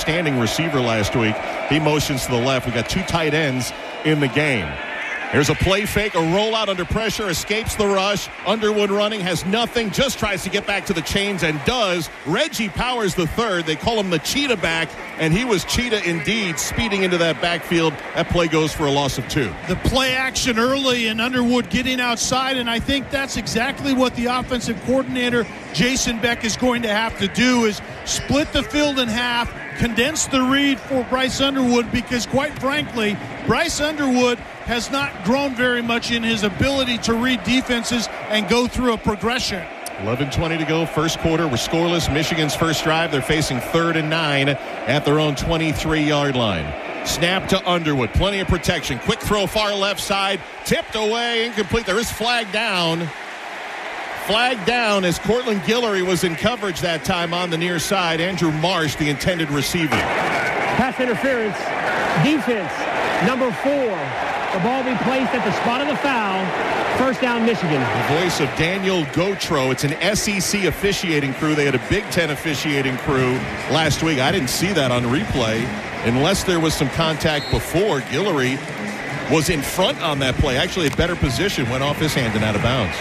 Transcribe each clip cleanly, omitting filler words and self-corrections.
outstanding receiver last week. He motions to the left. We got two tight ends in the game. Here's a play fake, a rollout under pressure, escapes the rush. Underwood running, has nothing, just tries to get back to the chains and does. Reggie Powers the third. They call him the cheetah back, and he was cheetah indeed, speeding into that backfield. That play goes for a loss of 2. The play action early and Underwood getting outside, and I think that's exactly what the offensive coordinator, Jason Beck, is going to have to do, is split the field in half, condense the read for Bryce Underwood, because quite frankly, Bryce Underwood has not grown very much in his ability to read defenses and go through a progression. 11:20 to go, first quarter. We're scoreless. Michigan's first drive. They're facing 3rd and 9 at their own 23-yard line. Snap to Underwood. Plenty of protection. Quick throw far left side. Tipped away. Incomplete. There is flag down. Flag down as Cortland Guillory was in coverage that time on the near side. Andrew Marsh, the intended receiver. Pass interference. Defense, number 4. The ball be placed at the spot of the foul. First down, Michigan. The voice of Daniel Gotro. It's an SEC officiating crew. They had a Big Ten officiating crew last week. I didn't see that on replay unless there was some contact before. Guillory was in front on that play. Actually, a better position, went off his hand and out of bounds.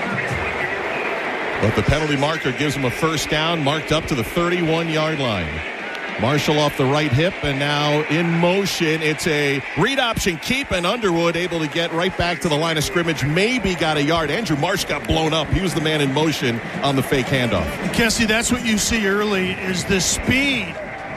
But the penalty marker gives him a first down, marked up to the 31-yard line. Marshall off the right hip, and now in motion. It's a read option keep, and Underwood able to get right back to the line of scrimmage. Maybe got a yard. Andrew Marsh got blown up. He was the man in motion on the fake handoff. And Kessie, that's what you see early is the speed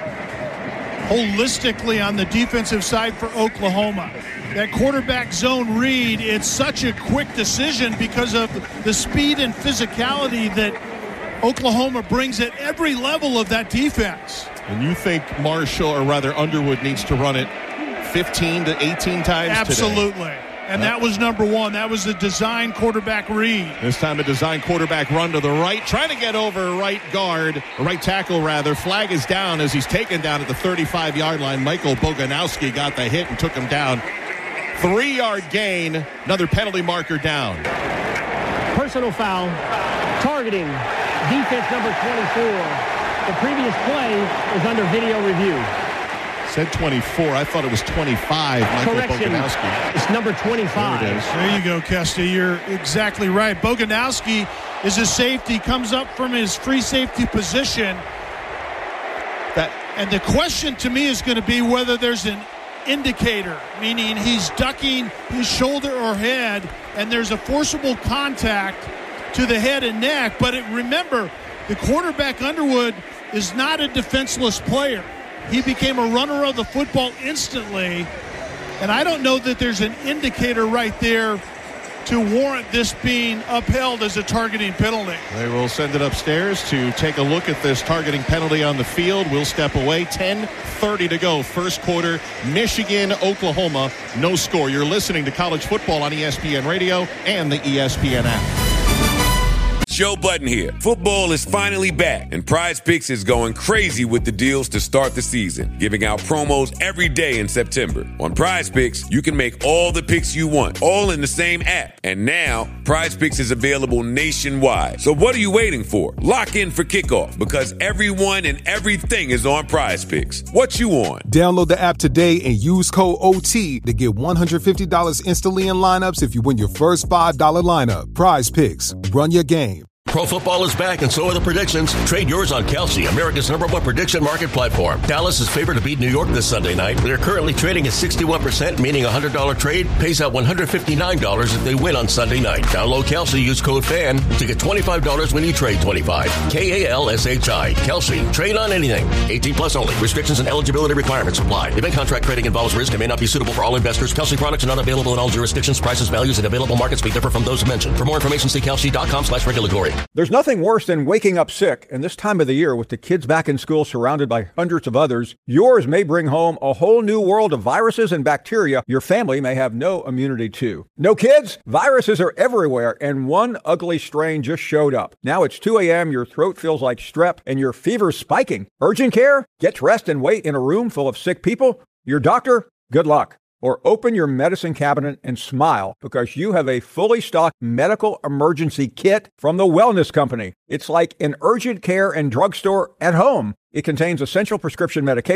holistically on the defensive side for Oklahoma. That quarterback zone read, it's such a quick decision because of the speed and physicality that Oklahoma brings at every level of that defense. And you think Marshall, or rather Underwood, needs to run it 15 to 18 times Absolutely. Today? And that was number 1. That was the design quarterback read. This time a design quarterback run to the right, trying to get over right tackle rather. Flag is down as he's taken down at the 35-yard line. Michael Boganowski got the hit and took him down. 3-yard gain, another penalty marker down. Personal foul, targeting, defense number 24. The previous play is under video review. Said 24. I thought it was 25. Michael Correction. Boganowski. It's number 25. There it is. There you go, Kesty. You're exactly right. Boganowski is a safety, comes up from his free safety position. And the question to me is going to be whether there's an indicator, meaning he's ducking his shoulder or head, and there's a forcible contact to the head and neck. But remember, the quarterback Underwood is not a defenseless player. He became a runner of the football instantly, and I don't know that there's an indicator right there to warrant this being upheld as a targeting penalty. They will send it upstairs to take a look at this targeting penalty on the field. We'll step away. 10:30 to go. First quarter, Michigan, Oklahoma, no score. You're listening to College Football on ESPN Radio and the ESPN app. Joe Budden here. Football is finally back, and Prize Picks is going crazy with the deals to start the season, giving out promos every day in September. On Prize Picks, you can make all the picks you want, all in the same app. And now, Prize Picks is available nationwide. So what are you waiting for? Lock in for kickoff, because everyone and everything is on Prize Picks. What you on? Download the app today and use code OT to get $150 instantly in lineups if you win your first $5 lineup. Prize Picks. Run your game. Pro football is back, and so are the predictions. Trade yours on Kalshi, America's #1 prediction market platform. Dallas is favored to beat New York this Sunday night. They're currently trading at 61%, meaning a $100 trade pays out $159 if they win on Sunday night. Download Kalshi, use code FAN to get $25 when you trade $25. KALSHI. Kalshi. Trade on anything. 18 plus only. Restrictions and eligibility requirements apply. Event contract trading involves risk and may not be suitable for all investors. Kalshi products are not available in all jurisdictions. Prices, values, and available markets may differ from those mentioned. For more information, see kalshi.com/regulatory. There's nothing worse than waking up sick, and this time of the year with the kids back in school surrounded by hundreds of others, yours may bring home a whole new world of viruses and bacteria your family may have no immunity to. No kids? Viruses are everywhere, and one ugly strain just showed up. Now it's 2 a.m., your throat feels like strep, and your fever's spiking. Urgent care? Get dressed and wait in a room full of sick people? Your doctor? Good luck. Or open your medicine cabinet and smile because you have a fully stocked medical emergency kit from the Wellness Company. It's like an urgent care and drugstore at home. It contains essential prescription medication